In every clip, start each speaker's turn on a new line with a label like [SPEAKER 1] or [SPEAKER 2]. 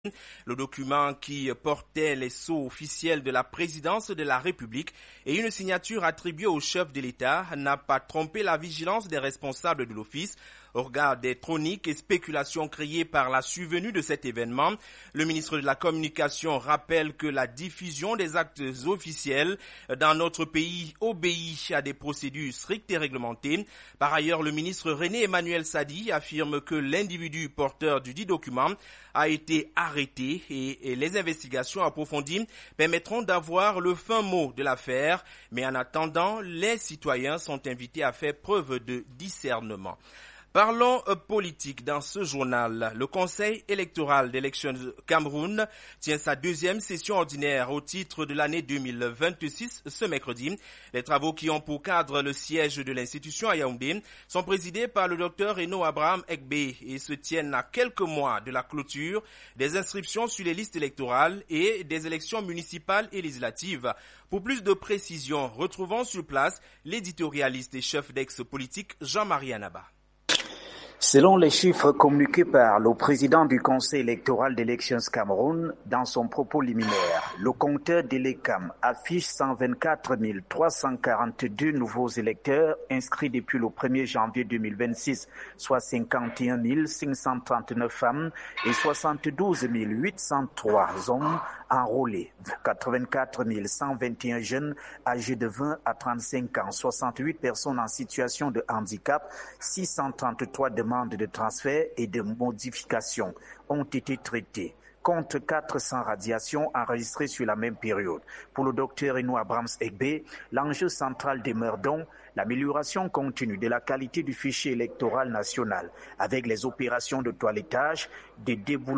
[SPEAKER 1] Le document qui portait les sceaux officiels de la présidence de la République et une signature attribuée au chef de l'État n'a pas trompé la vigilance des responsables de l'office. Au regard des chroniques et spéculations créées par la survenue de cet événement, le ministre de la Communication rappelle que la diffusion des actes officiels dans notre pays obéit à des procédures strictes et réglementées. Par ailleurs, le ministre René Emmanuel Sadi affirme que l'individu porteur du dit document a été arrêté et les investigations approfondies permettront d'avoir le fin mot de l'affaire. Mais en attendant, les citoyens sont invités à faire preuve de discernement. Parlons politique dans ce journal. Le Conseil électoral d'Elections Cameroun tient sa deuxième session ordinaire au titre de l'année 2026 ce mercredi. Les travaux qui ont pour cadre le siège de l'institution à Yaoundé sont présidés par le Dr Eno Abraham Ekbe et se tiennent à quelques mois de la clôture des inscriptions sur les listes électorales et des élections municipales et législatives. Pour plus de précisions, retrouvons sur place l'éditorialiste et chef d'ex-politique Jean-Marie Anaba.
[SPEAKER 2] Selon les chiffres communiqués par le président du Conseil électoral d'Elections Cameroun dans son propos liminaire, le compteur d'Elecam affiche 124 342 nouveaux électeurs inscrits depuis le 1er janvier 2026, soit 51 539 femmes et 72 803 hommes enrôlés, 84 121 jeunes âgés de 20 à 35 ans, 68 personnes en situation de handicap, 633 demandes de transfert et de modification ont été traitées, contre 400 radiations enregistrées sur la même période. Pour le Dr Eno Abraham Ekbe, l'enjeu central demeure donc l'amélioration continue de la qualité du fichier électoral national avec les opérations de toilettage, de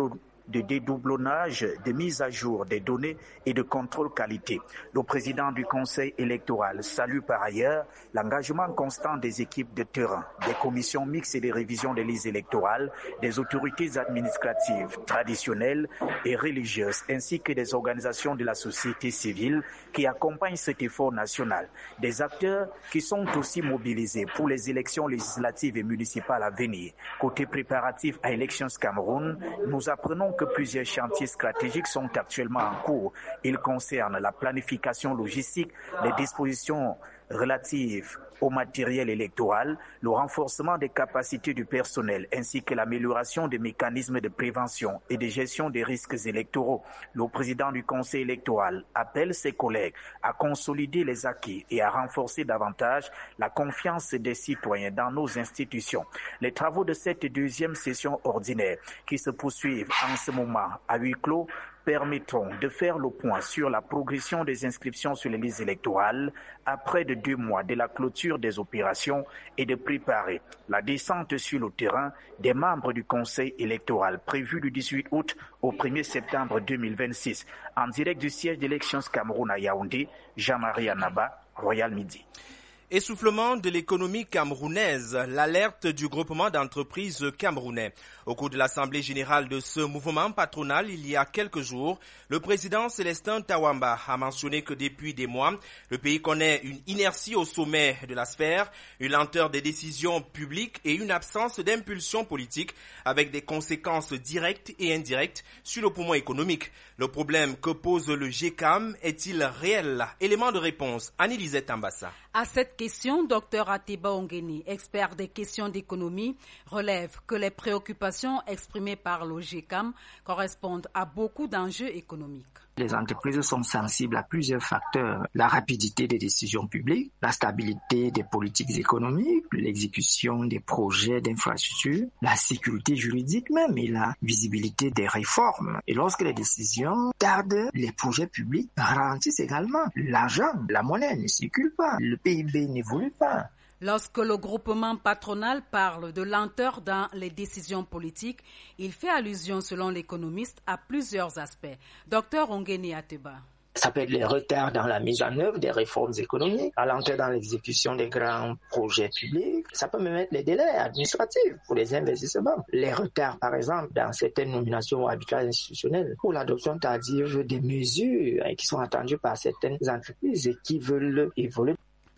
[SPEAKER 2] dédoublonnage, de mise à jour des données et de contrôle qualité. Le président du Conseil électoral salue par ailleurs l'engagement constant des équipes de terrain, des commissions mixtes et des révisions des listes électorales, des autorités administratives, traditionnelles et religieuses, ainsi que des organisations de la société civile qui accompagnent cet effort national. Des acteurs qui sont aussi mobilisés pour les élections législatives et municipales à venir. Côté préparatif à Elections Cameroun, nous apprenons que plusieurs chantiers stratégiques sont actuellement en cours. Ils concernent la planification logistique, les dispositions relatives au matériel électoral, le renforcement des capacités du personnel ainsi que l'amélioration des mécanismes de prévention et de gestion des risques électoraux. Le président du Conseil électoral appelle ses collègues à consolider les acquis et à renforcer davantage la confiance des citoyens dans nos institutions. Les travaux de cette deuxième session ordinaire qui se poursuivent en ce moment à huis clos permettront de faire le point sur la progression des inscriptions sur les listes électorales après de 2 mois de la clôture des opérations et de préparer la descente sur le terrain des membres du Conseil électoral prévu du 18 août au 1er septembre 2026. En direct du siège d'Elections Cameroun à Yaoundé, Jean-Marie Anaba, Royal Midi.
[SPEAKER 1] Essoufflement de l'économie camerounaise, l'alerte du groupement d'entreprises camerounais. Au cours de l'Assemblée générale de ce mouvement patronal, il y a quelques jours, le président Célestin Tawamba a mentionné que depuis des mois, le pays connaît une inertie au sommet de la sphère, une lenteur des décisions publiques et une absence d'impulsion politique avec des conséquences directes et indirectes sur le poumon économique. Le problème que pose le GCAM est-il réel? Élément de réponse, Annie-Lisette Ambassa.
[SPEAKER 3] À cette question, Dr Ateba Ongeni, expert des questions d'économie, relève que les préoccupations exprimées par le GCAM correspondent à beaucoup d'enjeux économiques.
[SPEAKER 4] Les entreprises sont sensibles à plusieurs facteurs. La rapidité des décisions publiques, la stabilité des politiques économiques, l'exécution des projets d'infrastructure, la sécurité juridique même et la visibilité des réformes. Et lorsque les décisions tardent, les projets publics ralentissent également. L'argent, la monnaie ne circule pas, le PIB n'évolue pas.
[SPEAKER 3] Lorsque le groupement patronal parle de lenteur dans les décisions politiques, il fait allusion, selon l'économiste, à plusieurs aspects. Dr Ongeni Ateba.
[SPEAKER 4] Ça peut être les retards dans la mise en œuvre des réformes économiques, la lenteur dans l'exécution des grands projets publics. Ça peut même être les délais administratifs pour les investissements. Les retards, par exemple, dans certaines nominations arbitrages institutionnelles ou l'adoption tardive des mesures qui sont attendues par certaines entreprises et qui veulent évoluer.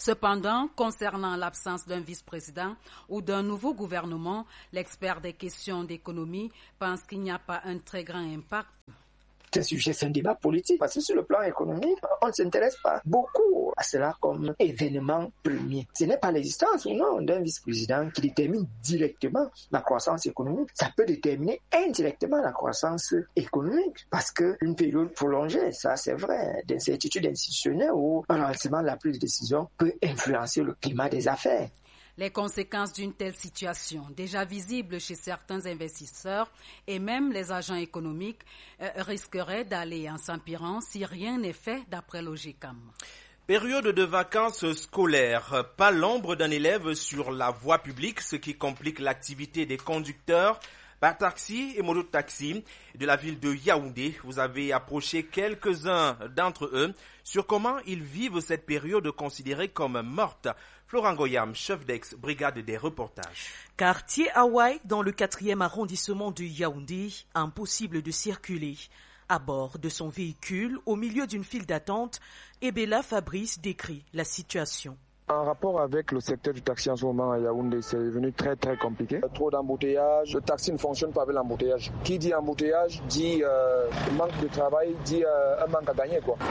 [SPEAKER 3] Cependant, concernant l'absence d'un vice-président ou d'un nouveau gouvernement, l'expert des questions d'économie pense qu'il n'y a pas un très grand impact.
[SPEAKER 4] C'est un débat politique parce que sur le plan économique, on ne s'intéresse pas beaucoup à cela comme événement premier. Ce n'est pas l'existence ou non d'un vice-président qui détermine directement la croissance économique. Ça peut déterminer indirectement la croissance économique parce qu'une période prolongée, ça c'est vrai, d'incertitude institutionnelle ou un lancement de la prise de décision peut influencer le climat des affaires.
[SPEAKER 3] Les conséquences d'une telle situation, déjà visibles chez certains investisseurs et même les agents économiques, risqueraient d'aller en s'empirant si rien n'est fait d'après l'OGECAM.
[SPEAKER 1] Période de vacances scolaires, pas l'ombre d'un élève sur la voie publique, ce qui complique l'activité des conducteurs par taxi et mototaxi de la ville de Yaoundé. Vous avez approché quelques-uns d'entre eux sur comment ils vivent cette période considérée comme morte. Florent Goyam, chef d'ex-brigade des reportages.
[SPEAKER 5] Quartier Hawaï, dans le 4e arrondissement de Yaoundé, impossible de circuler. À bord de son véhicule, au milieu d'une file d'attente, Ebela Fabrice décrit la situation.
[SPEAKER 6] En rapport avec le secteur du taxi en ce moment à Yaoundé, c'est devenu très très compliqué. Trop d'embouteillages, le taxi ne fonctionne pas avec l'embouteillage. Qui dit embouteillage dit manque de travail, dit un manque à gagner, quoi.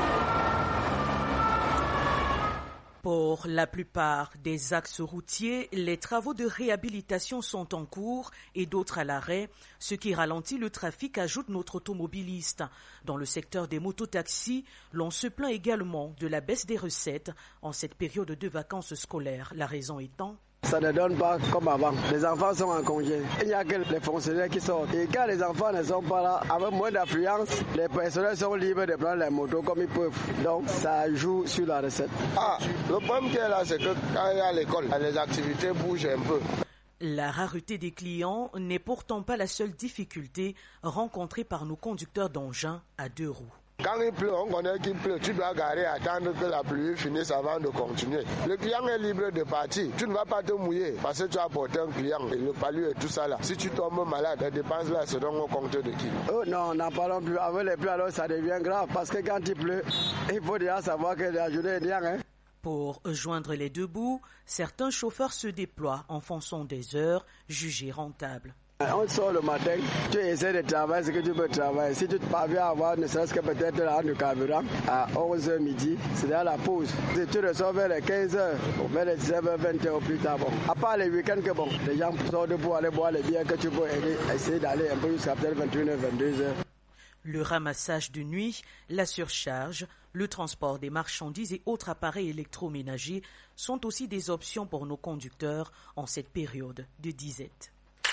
[SPEAKER 5] Pour la plupart des axes routiers, les travaux de réhabilitation sont en cours et d'autres à l'arrêt, ce qui ralentit le trafic, ajoute notre automobiliste. Dans le secteur des mototaxis, l'on se plaint également de la baisse des recettes en cette période de vacances scolaires. La raison étant...
[SPEAKER 7] Ça ne donne pas comme avant. Les enfants sont en congé. Il n'y a que les fonctionnaires qui sortent. Et quand les enfants ne sont pas là, avec moins d'affluence, les personnels sont libres de prendre les motos comme ils peuvent. Donc ça joue sur la recette.
[SPEAKER 8] Le problème qui est là, c'est que quand il y a l'école, les activités bougent un peu.
[SPEAKER 5] La rareté des clients n'est pourtant pas la seule difficulté rencontrée par nos conducteurs d'engins à 2 roues.
[SPEAKER 8] Quand il pleut, on connaît qu'il pleut. Tu dois garer, attendre que la pluie finisse avant de continuer. Le client est libre de partir. Tu ne vas pas te mouiller parce que tu as porté un client et le palu et tout ça là. Si tu tombes malade, les dépenses là seront au compte de qui?
[SPEAKER 7] Oh non, n'en parlons plus. Avec les pluies, alors ça devient grave parce que quand il pleut, il faut déjà savoir que la journée est bien.
[SPEAKER 5] Pour joindre les deux bouts, certains chauffeurs se déploient en fonction des heures jugées rentables.
[SPEAKER 7] On sort le matin, tu essaies de travailler ce que tu peux travailler. Si tu parviens à avoir ne serait-ce que peut-être la de carburant à 11h midi, c'est à la pause. Si tu ressors vers les 15h, vers les 19h, 20h au plus tard. Bon. À part les week-ends que bon, les gens sortent pour aller boire les bières que tu peux essayer d'aller un peu jusqu'à peut-être 21h, 22h.
[SPEAKER 5] Le ramassage de nuit, la surcharge, le transport des marchandises et autres appareils électroménagers sont aussi des options pour nos conducteurs en cette période de disette.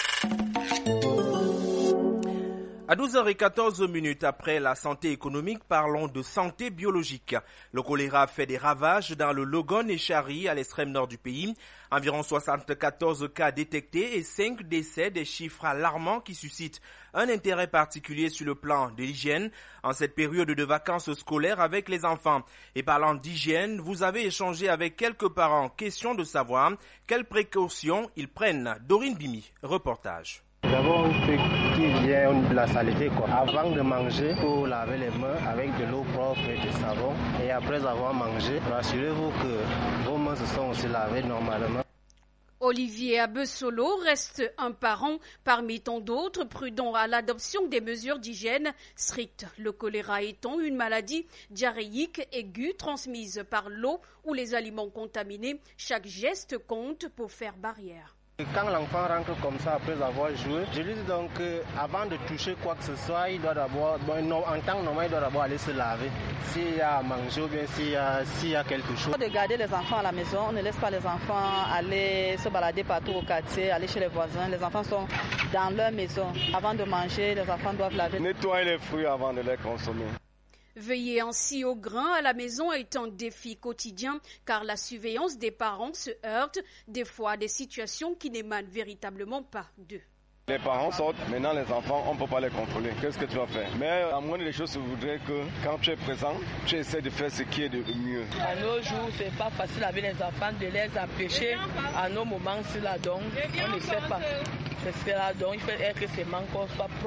[SPEAKER 1] À 12h14 après la santé économique, parlons de santé biologique. Le choléra fait des ravages dans le Logon et Chari, à l'extrême nord du pays. Environ 74 cas détectés et 5 décès, des chiffres alarmants qui suscitent un intérêt particulier sur le plan de l'hygiène en cette période de vacances scolaires avec les enfants. Et parlant d'hygiène, vous avez échangé avec quelques parents. Question de savoir quelles précautions ils prennent. Dorine Bimi, reportage.
[SPEAKER 9] D'abord, on fait qu'il y ait de la saleté, quoi. Avant de manger, il faut laver les mains avec de l'eau propre et du savon. Et après avoir mangé, rassurez-vous que vos mains se sont aussi lavées normalement.
[SPEAKER 10] Olivier Abessolo reste un parent parmi tant d'autres prudents à l'adoption des mesures d'hygiène strictes. Le choléra étant une maladie diarrhéique aiguë transmise par l'eau ou les aliments contaminés, chaque geste compte pour faire barrière.
[SPEAKER 9] Quand l'enfant rentre comme ça après avoir joué, je lui dis donc avant de toucher quoi que ce soit, il doit d'abord, en temps normal, il doit d'abord aller se laver. S'il y a à manger ou bien s'il y a quelque chose.
[SPEAKER 11] De garder les enfants à la maison, on ne laisse pas les enfants aller se balader partout au quartier, aller chez les voisins. Les enfants sont dans leur maison. Avant de manger, les enfants doivent laver.
[SPEAKER 6] Nettoyer les fruits avant de les consommer.
[SPEAKER 10] Veiller ainsi au grain à la maison est un défi quotidien car la surveillance des parents se heurte des fois à des situations qui n'émanent véritablement pas d'eux.
[SPEAKER 6] Les parents sortent, maintenant les enfants, on ne peut pas les contrôler. Qu'est-ce que tu vas faire? Mais la moindre des choses, je voudrais que quand tu es présent, tu essaies de faire ce qui est de mieux.
[SPEAKER 11] À nos jours, ce n'est pas facile avec les enfants de les empêcher à nos moments, c'est là donc on ne sait pas. C'est là donc il faut que ces manques soient propres.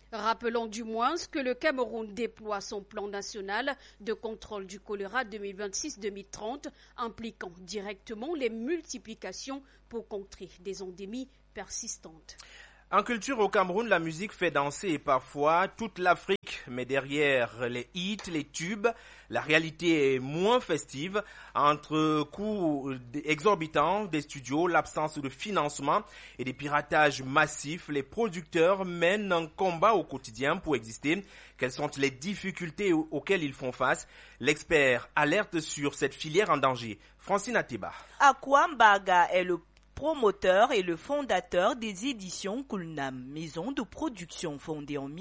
[SPEAKER 10] Rappelons du moins que le Cameroun déploie son plan national de contrôle du choléra 2026-2030, impliquant directement les multiplications pour contrer des endémies persistantes.
[SPEAKER 1] En culture au Cameroun, la musique fait danser parfois toute l'Afrique, mais derrière les hits, les tubes, la réalité est moins festive. Entre coûts exorbitants des studios, l'absence de financement et des piratages massifs, les producteurs mènent un combat au quotidien pour exister. Quelles sont les difficultés auxquelles ils font face? L'expert alerte sur cette filière en danger. Francine Ateba.
[SPEAKER 12] Aqua Mbaga est le promoteur et le fondateur des éditions Kulnam, maison de production fondée en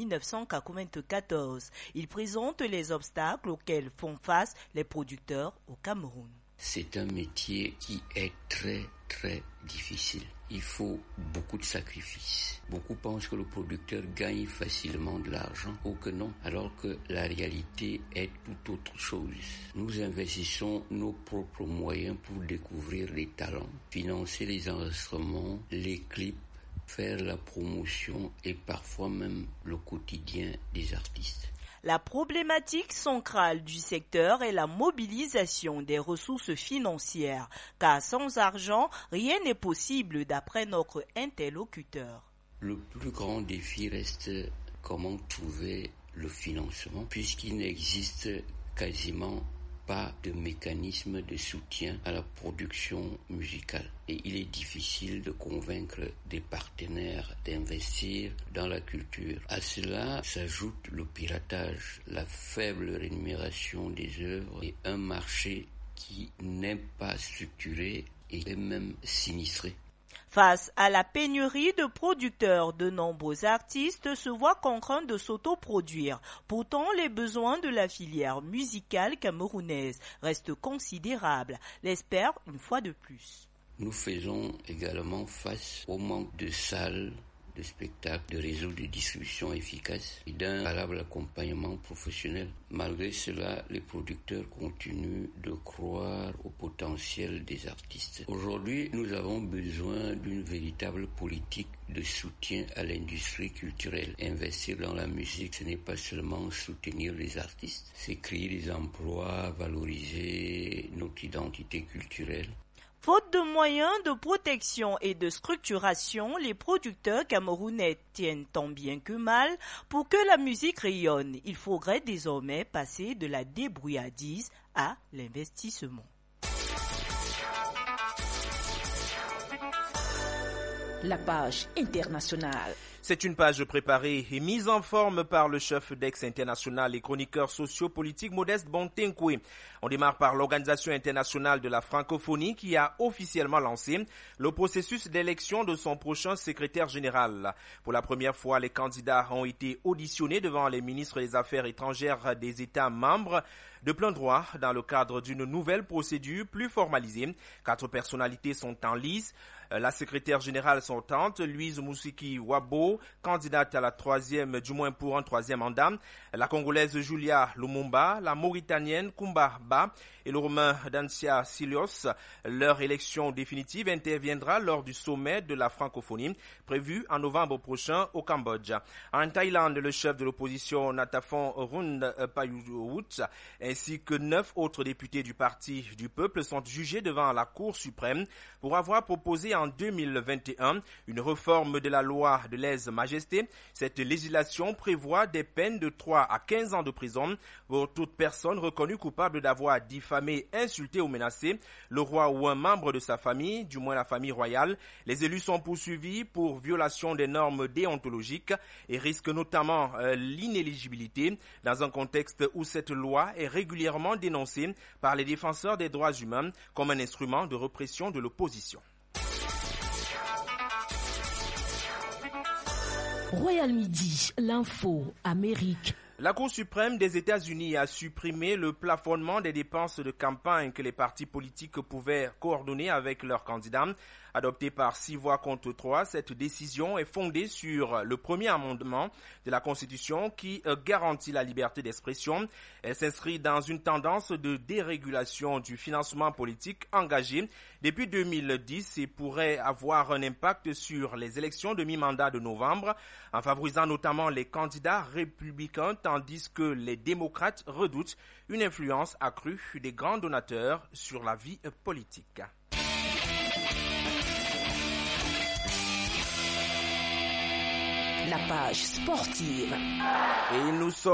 [SPEAKER 12] 1994. Il présente les obstacles auxquels font face les producteurs au Cameroun.
[SPEAKER 13] C'est un métier qui est très difficile. Il faut beaucoup de sacrifices. Beaucoup pensent que le producteur gagne facilement de l'argent, ou que non, alors que la réalité est tout autre chose. Nous investissons nos propres moyens pour découvrir les talents, financer les enregistrements, les clips, faire la promotion et parfois même le quotidien des artistes.
[SPEAKER 12] La problématique centrale du secteur est la mobilisation des ressources financières, car sans argent, rien n'est possible d'après notre interlocuteur.
[SPEAKER 13] Le plus grand défi reste comment trouver le financement, puisqu'il n'existe quasiment pas de mécanisme de soutien à la production musicale. Et il est difficile de convaincre des partenaires d'investir dans la culture. À cela s'ajoute le piratage, la faible rémunération des œuvres et un marché qui n'est pas structuré et même sinistré.
[SPEAKER 12] Face à la pénurie de producteurs, de nombreux artistes se voient contraints de s'autoproduire. Pourtant, les besoins de la filière musicale camerounaise restent considérables. L'espère une fois de plus.
[SPEAKER 13] Nous faisons également face au manque de salles, de spectacles, de réseaux de distribution efficaces et d'un valable accompagnement professionnel. Malgré cela, les producteurs continuent de croire au potentiel des artistes. Aujourd'hui, nous avons besoin d'une véritable politique de soutien à l'industrie culturelle. Investir dans la musique, ce n'est pas seulement soutenir les artistes, c'est créer des emplois, valoriser notre identité culturelle.
[SPEAKER 12] Faute de moyens de protection et de structuration, les producteurs camerounais tiennent tant bien que mal. Pour que la musique rayonne, il faudrait désormais passer de la débrouillardise à l'investissement.
[SPEAKER 14] La page internationale.
[SPEAKER 1] C'est une page préparée et mise en forme par le chef d'Aix international et chroniqueur socio-politique Modeste Bontenkwe. On démarre par l'Organisation internationale de la francophonie qui a officiellement lancé le processus d'élection de son prochain secrétaire général. Pour la première fois, les candidats ont été auditionnés devant les ministres des Affaires étrangères des États membres de plein droit dans le cadre d'une nouvelle procédure plus formalisée. 4 personnalités sont en lice. La secrétaire générale sortante, Louise Moussiki Wabo, candidate à la troisième, du moins pour un troisième mandat, la Congolaise Julia Lumumba, la Mauritanienne Kumba Ba et le Roumain Dancia Silios. Leur élection définitive interviendra lors du sommet de la francophonie prévu en novembre prochain au Cambodge. En Thaïlande, le chef de l'opposition Natafon Rungpayut ainsi que 9 autres députés du Parti du Peuple sont jugés devant la Cour suprême pour avoir proposé en 2021 une réforme de la loi de lèse-majesté. Cette législation prévoit des peines de 3 à 15 ans de prison pour toute personne reconnue coupable d'avoir diffamé, insulté ou menacé le roi ou un membre de sa famille, du moins la famille royale. Les élus sont poursuivis pour violation des normes déontologiques et risquent notamment l'inéligibilité dans un contexte où cette loi est régulièrement dénoncée par les défenseurs des droits humains comme un instrument de répression de l'opposition.
[SPEAKER 14] Royal Midi, l'info, Amérique.
[SPEAKER 1] La Cour suprême des États-Unis a supprimé le plafonnement des dépenses de campagne que les partis politiques pouvaient coordonner avec leurs candidats. Adoptée par 6 voix contre 3, cette décision est fondée sur le premier amendement de la Constitution qui garantit la liberté d'expression. Elle s'inscrit dans une tendance de dérégulation du financement politique engagé depuis 2010 et pourrait avoir un impact sur les élections de mi-mandat de novembre, en favorisant notamment les candidats républicains, tandis que les démocrates redoutent une influence accrue des grands donateurs sur la vie politique.
[SPEAKER 14] La page sportive.
[SPEAKER 1] Et nous sommes